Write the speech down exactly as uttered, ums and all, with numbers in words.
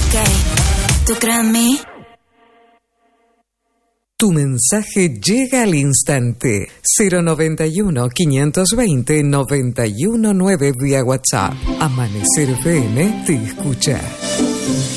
Ok, ¿tú crees en mí? Tu mensaje llega al instante. cero noventa y uno, quinientos veinte, noventa y uno nueve vía WhatsApp. Amanecer F M te escucha.